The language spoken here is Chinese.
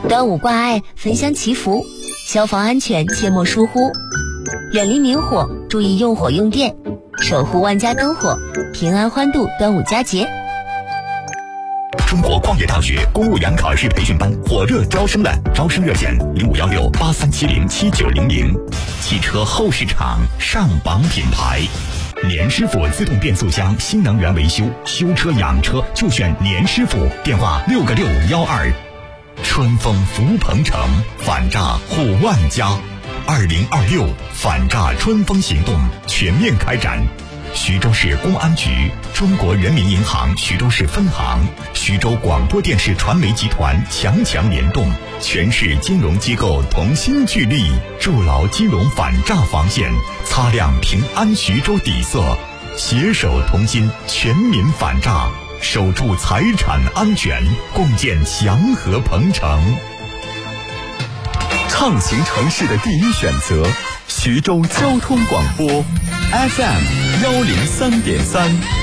端午挂碍，焚香祈福，消防安全切莫疏忽，远离明火，注意用火用电，守护万家灯火，平安欢度端午佳节。 中国矿业大学公务员考试培训班火热招生了，招生热线051683707900。汽车后市场上榜品牌，年师傅自动变速箱新能源维修，修车养车就选年师傅，电话6个612。春风福鹏城，反诈护万家。2026反诈春风行动全面开展。徐州市公安局、中国人民银行徐州市分行、徐州广播电视传媒集团强联动，全市金融机构同心聚力，筑牢金融反诈防线，擦亮平安徐州底色，携手同心，全民反诈，守住财产安全，共建祥和鹏城。 畅行城市的第一选择，徐州交通广播 FM103.3。